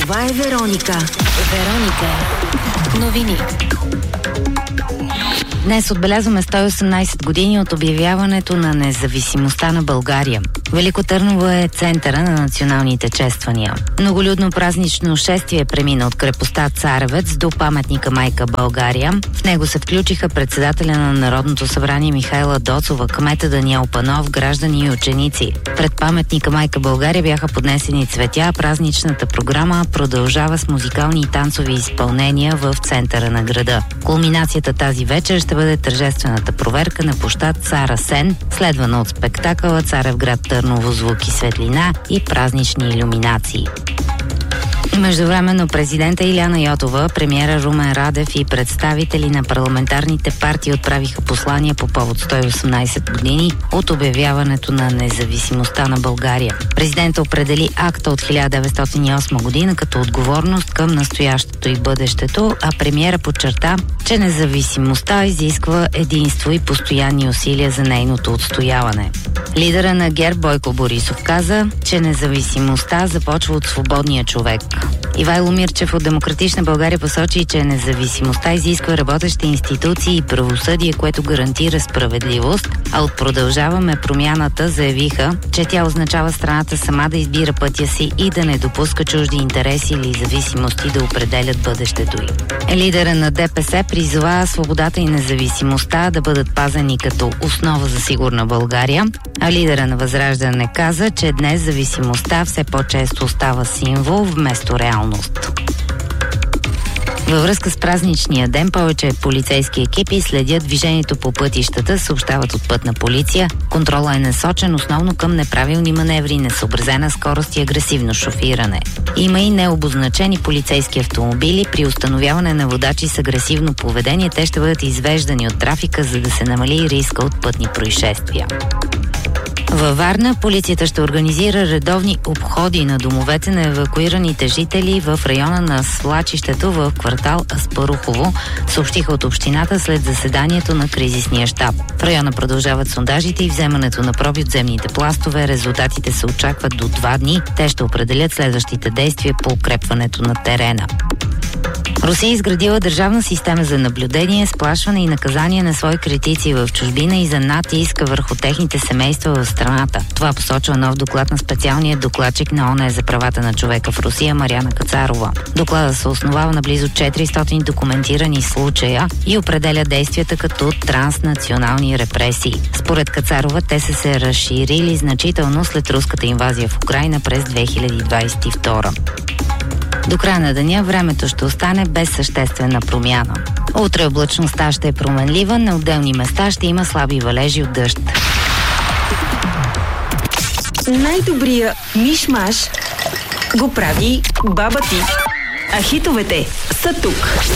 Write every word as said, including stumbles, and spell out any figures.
Това е Вероника. Вероника. Новини. Днес отбелязваме сто и осемнайсет години от обявяването на независимостта на България. Велико Търново е центъра на националните чествания. Многолюдно празнично шествие премина от крепостта Царевец до паметника Майка България. В него се включиха председателя на Народното събрание Михайла Доцова, кмета Даниел Панов, граждани и ученици. Пред паметника Майка България бяха поднесени цветя, а празничната програма продължава с музикални и танцови изпълнения в центъра на града. Кулминацията тази вечер ще бъде тържествената проверка на площад Цар Асен, следвана от спектакъла Царевград Търново, звук и светлина и празнични илюминации. Междувременно президента Илияна Йотова, премиера Румен Радев и представители на парламентарните партии отправиха послания по повод сто и осемнайсет години от обявяването на независимостта на България. Президентът определи акта от хиляда деветстотин и осма година като отговорност към настоящето и бъдещето, а премиера подчерта, че независимостта изисква единство и постоянни усилия за нейното отстояване. Лидера на ГЕРБ Бойко Борисов каза, че независимостта започва от свободния човек. Ивайло Мирчев от Демократична България посочи, че независимостта изисква работещи институции и правосъдие, което гарантира справедливост, а от Продължаваме промяната заявиха, че тя означава страната сама да избира пътя си и да не допуска чужди интереси или зависимости да определят бъдещето й. Лидера на ДПС призова свободата и независимостта да бъдат пазени като основа за сигурна България, а лидера на Възраждане каза, че днес зависимостта все по-често става символ вместо реалност. Във връзка с празничния ден повече полицейски екипи следят движението по пътищата, съобщават от Пътна полиция. Контролът е насочен основно към неправилни маневри, несъобразена скорост и агресивно шофиране. Има и необозначени полицейски автомобили. При установяване на водачи с агресивно поведение те ще бъдат извеждани от трафика, за да се намали риска от пътни происшествия. Във Варна полицията ще организира редовни обходи на домовете на евакуираните жители в района на свлачището в квартал Аспарухово, съобщиха от общината след заседанието на кризисния щаб. В района продължават сондажите и вземането на проби от земните пластове. Резултатите се очакват до два дни. Те ще определят следващите действия по укрепването на терена. Русия изградила държавна система за наблюдение, сплашване и наказание на свои критици в чужбина и за натиск върху техните семейства в страната. Това посочва нов доклад на специалния докладчик на ООН за правата на човека в Русия Мариана Кацарова. Докладът се основава на близо четиристотин документирани случая и определя действията като транснационални репресии. Според Кацарова те са се разширили значително след руската инвазия в Украйна през две хиляди двадесет и втора. До края на деня времето ще остане без съществена промяна. Утре облачността ще е променлива, на отделни места ще има слаби валежи от дъжд. Най-добрия миш-маш го прави баба ти. А хитовете са тук.